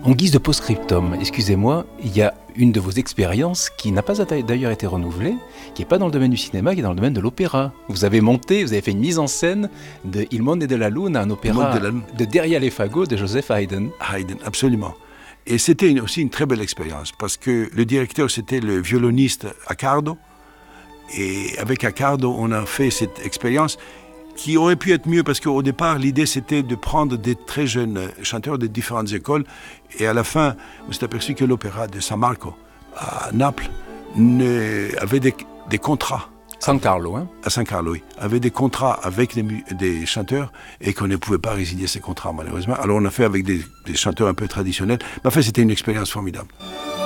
En guise de post-scriptum, excusez-moi, il y a une de vos expériences qui n'a pas d'ailleurs été renouvelée, qui n'est pas dans le domaine du cinéma, qui est dans le domaine de l'opéra. Vous avez fait une mise en scène de Il Monde de la Lune, un opéra de Derrià le Fagot de Joseph Haydn. Haydn, absolument. Et c'était aussi une très belle expérience, parce que le directeur, c'était le violoniste Accardo. Et avec Accardo, on a fait cette expérience qui aurait pu être mieux, parce qu'au départ, l'idée, c'était de prendre des très jeunes chanteurs de différentes écoles. Et à la fin, on s'est aperçu que l'opéra de San Marco, à Naples, avait des contrats. San Carlo, hein? À San Carlo, oui. Avait des contrats avec des chanteurs et qu'on ne pouvait pas résilier ces contrats, malheureusement. Alors, on a fait avec des chanteurs un peu traditionnels. Mais enfin, c'était une expérience formidable.